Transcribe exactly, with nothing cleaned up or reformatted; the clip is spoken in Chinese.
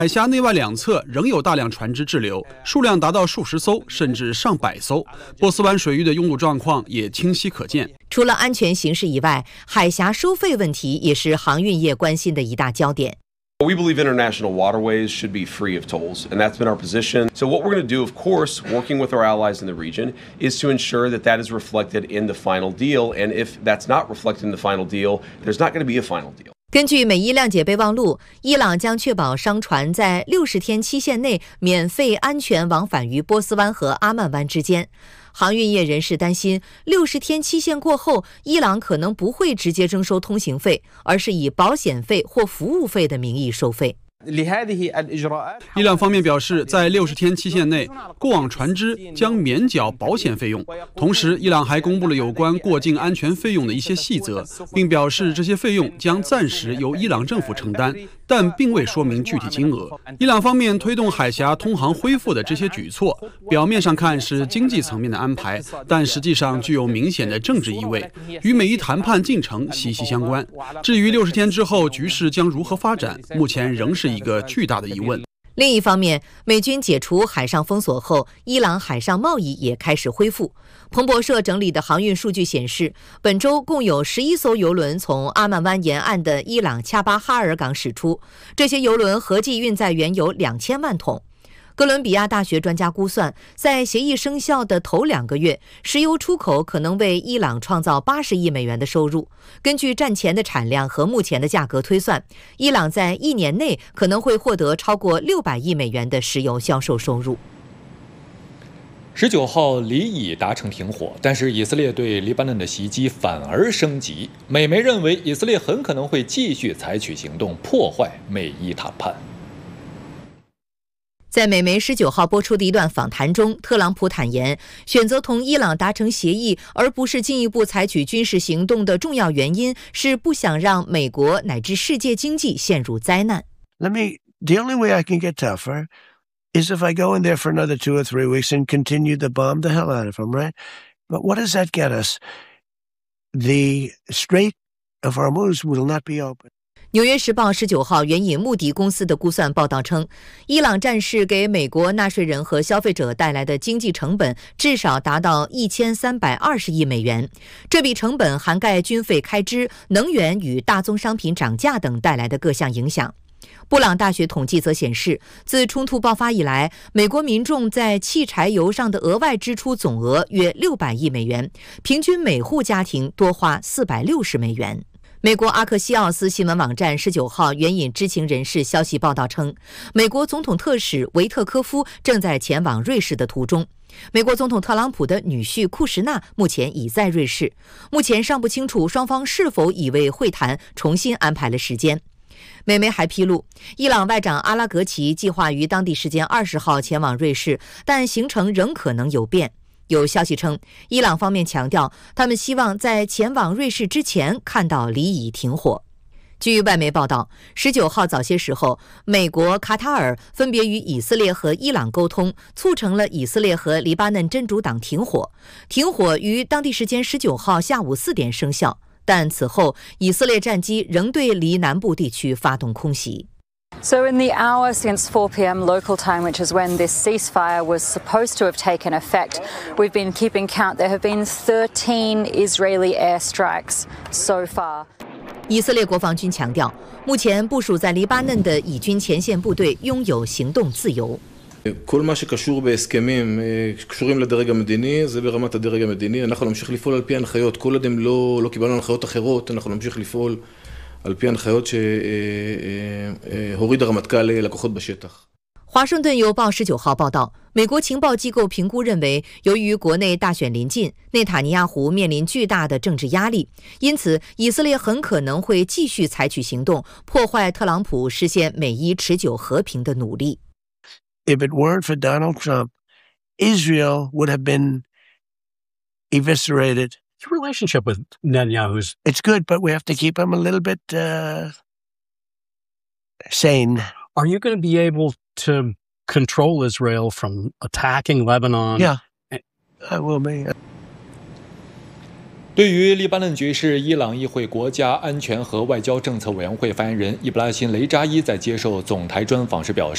海峡内外两侧仍有大量船只滞留，数量达到数十艘，甚至上百艘。波斯湾水域的拥堵状况也清晰可见。 除了安全形势以外，海峡收费问题也是航运业关心的一大焦点。 We believe international waterways should be free of tolls, and that's been our position. So what we're going to do, of course, working with our allies in the region, is to ensure that that is reflected in the final deal. And if that's not reflected in the final deal, there's not going to be a final deal. 根据美伊谅解备忘录，伊朗将确保商船在六十天期限内免费安全往返于波斯湾和阿曼湾之间。航运业人士担心，六十天期限过后，伊朗可能不会直接征收通行费，而是以保险费或服务费的名义收费。 伊朗方面表示，在六十天期限内，过往船只将免缴保险费用。同时，伊朗还公布了有关过境安全费用的一些细则，并表示这些费用将暂时由伊朗政府承担，但并未说明具体金额。伊朗方面推动海峡通航恢复的这些举措，表面上看是经济层面的安排，但实际上具有明显的政治意味，与美伊谈判进程息息相关。至于六十天之后局势将如何发展，目前仍是一个巨大的疑问。 另一方面，美军解除海上封锁后，伊朗海上贸易也开始恢复。彭博社整理的航运数据显示，本周共有十一艘邮轮从阿曼湾沿岸的伊朗恰巴哈尔港驶出，这些邮轮合计运载原油两千万桶。 哥伦比亚大学专家估算，在协议生效的头两个月，石油出口可能为伊朗创造八十亿美元的收入。根据战前的产量和目前的价格推算，伊朗在一年内可能会获得超过六百亿美元的石油销售收入。 十九号离以达成停火，但是以色列对黎巴嫩的袭击反而升级。美媒认为，以色列很可能会继续采取行动，破坏美伊谈判。 在美媒十九号播出的一段访谈中，特朗普坦言，选择同伊朗达成协议，而不是进一步采取军事行动的重要原因是不想让美国乃至世界经济陷入灾难。 Let me. The only way I can get tougher is if I go in there for another two or three weeks and continue to bomb the hell out of them, right? But what does that get us? The Strait of Hormuz will not be open. 纽约时报十九号援引穆迪公司的估算报道称，伊朗战事给美国纳税人和消费者带来的经济成本至少达到一千三百二十亿美元。这笔成本涵盖军费开支、能源与大宗商品涨价等带来的各项影响。布朗大学统计则显示，自冲突爆发以来，美国民众在汽柴油上的额外支出总额约六百亿美元，平均每户家庭多花四百六十美元。 美国阿克西奥斯新闻网站十九号援引知情人士消息报道称，美国总统特使维特科夫正在前往瑞士的途中。美国总统特朗普的女婿库什纳目前已在瑞士，目前尚不清楚双方是否已为会谈重新安排了时间。美媒还披露，伊朗外长阿拉格齐计划于当地时间二十号前往瑞士，但行程仍可能有变。 有消息称，伊朗方面强调，他们希望在前往瑞士之前看到离以停火。据外媒报道，十九号早些时候，美国、卡塔尔分别与以色列和伊朗沟通，促成了以色列和黎巴嫩真主党停火。停火于当地时间十九号下午四点生效，但此后以色列战机仍对黎南部地区发动空袭。 So in the hour since four p m local time, which is when this ceasefire was supposed to have taken effect, we've been keeping count. There have been thirteen Israeli airstrikes so far. 以色列国防军强调，目前部署在黎巴嫩的以军前线部队拥有行动自由。 כל מה שקשור בהסכמים קשורים לדרג המדיני, זה ברמת הדרג המדיני. אנחנו נמשיך לפעול על פי הנחיות. כל עוד הם לא לא קיבלנו הנחיות אחרות, אנחנו נמשיך לפעול על פי הנחיות שהוריד הרמטכ"ל לכוחות בשטח. 华盛顿邮报十九号报道，美国情报机构评估认为，由于国内大选临近，内塔尼亚胡面临巨大的政治压力，因此以色列很可能会继续采取行动，破坏特朗普实现美伊持久和平的努力。 If it weren't for Donald Trump, Israel would have been eviscerated. Your relationship with Netanyahu's It's good, but we have to keep him a little bit uh, sane. Are you going to be able to control Israel from attacking Lebanon? Yeah, I will be. 对于黎巴嫩局势，伊朗议会国家安全和外交政策委员会发言人伊布拉辛·雷扎伊在接受总台专访时表示。